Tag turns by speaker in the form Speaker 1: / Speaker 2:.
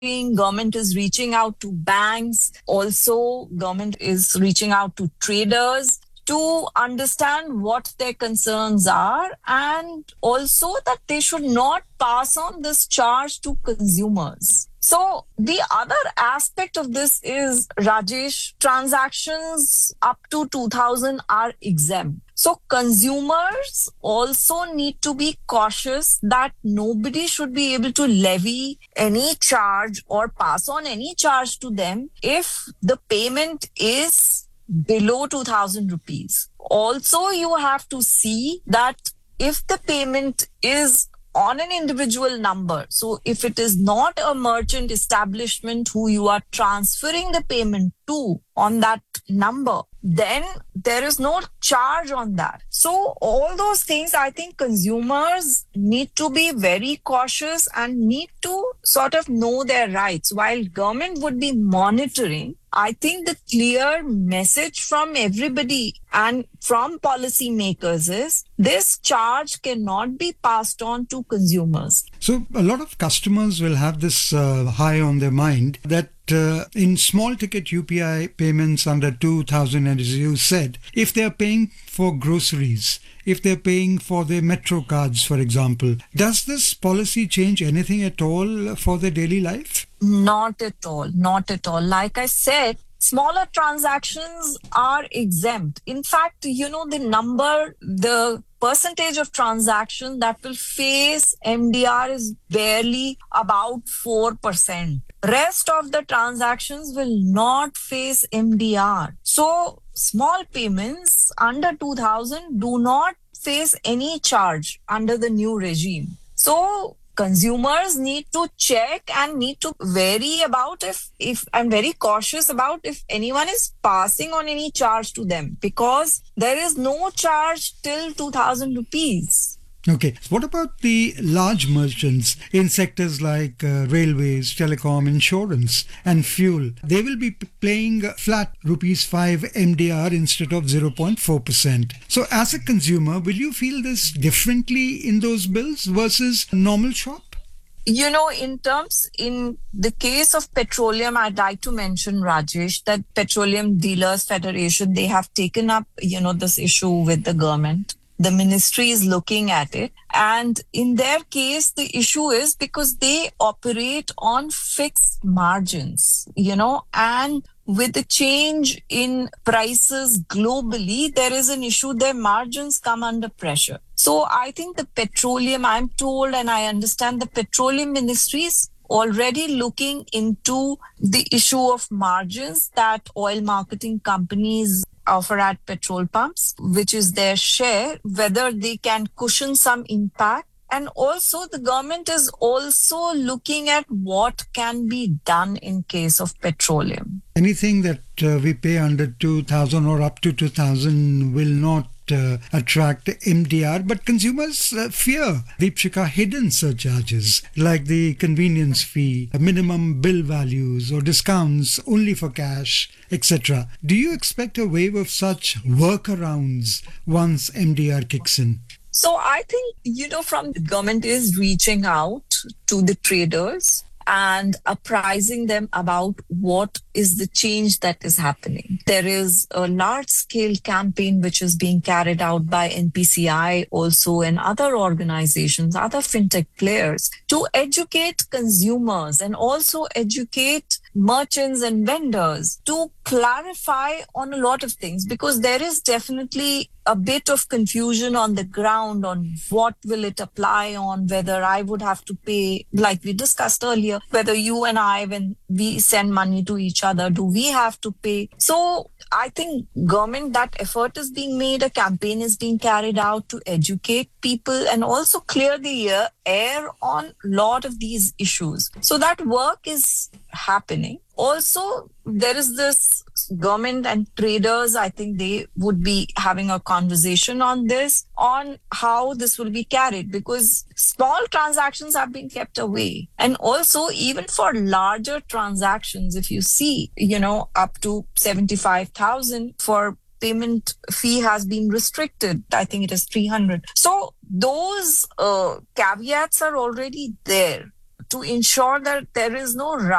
Speaker 1: government is reaching out to banks. Also, government is reaching out to traders to understand what their concerns are, and also that they should not pass on this charge to consumers. So the other aspect of this is, Rajesh, transactions up to 2000 are exempt. So consumers also need to be cautious that nobody should be able to levy any charge or pass on any charge to them if the payment is below 2000 rupees. Also, you have to see that if the payment is on an individual number, so if it is not a merchant establishment who you are transferring the payment to on that number, then there is no charge on that. So all those things, I think consumers need to be very cautious and need to sort of know their rights. While government would be monitoring, I think the clear message from everybody and from policymakers is this charge cannot be passed on to consumers.
Speaker 2: So a lot of customers will have this high on their mind that in small ticket UPI payments under 2000, as you said, if they're paying for groceries, if they're paying for their metro cards, for example, does this policy change anything at all for their daily life?
Speaker 1: Not at all. Not at all. Like I said, smaller transactions are exempt. In fact, the percentage of transaction that will face MDR is barely about 4%. Rest of the transactions will not face MDR. So small payments under 2000 do not face any charge under the new regime. So consumers need to check and need to vary about if I'm very cautious about if anyone is passing on any charge to them, because there is no charge till 2000 rupees.
Speaker 2: Okay. What about the large merchants in sectors like railways, telecom, insurance and fuel? They will be paying flat rupees 5 MDR instead of 0.4%. So as a consumer, will you feel this differently in those bills versus a normal shop?
Speaker 1: In the case of petroleum, I'd like to mention, Rajesh, that Petroleum Dealers Federation, they have taken up, this issue with the government. The ministry is looking at it. And in their case, the issue is because they operate on fixed margins, and with the change in prices globally, there is an issue. Their margins come under pressure. So I think I'm told and I understand the petroleum ministry is already looking into the issue of margins that oil marketing companies offer at petrol pumps, which is their share, whether they can cushion some impact. And also the government is also looking at what can be done in case of petroleum.
Speaker 2: Anything that we pay under 2000 or up to 2000 will not attract MDR, but consumers fear, Deepshika, hidden surcharges like the convenience fee, minimum bill values or discounts only for cash, etc. Do you expect a wave of such workarounds once MDR kicks in?
Speaker 1: So I think, from the government is reaching out to the traders and apprising them about what is the change that is happening. There is a large-scale campaign which is being carried out by NPCI also and other organizations, other fintech players, to educate consumers and also educate merchants and vendors to clarify on a lot of things, because there is definitely a bit of confusion on the ground on what will it apply on, whether I would have to pay, like we discussed earlier, whether you and I, when we send money to each other, do we have to pay? So I think government, that effort is being made, a campaign is being carried out to educate people and also clear the air on a lot of these issues. So that work is happening. Also, there is this government and traders, I think they would be having a conversation on this, on how this will be carried, because small transactions have been kept away. And also, even for larger transactions, if you see, up to 75,000 for payment fee has been restricted. I think it is 300. So those caveats are already there to ensure that there is no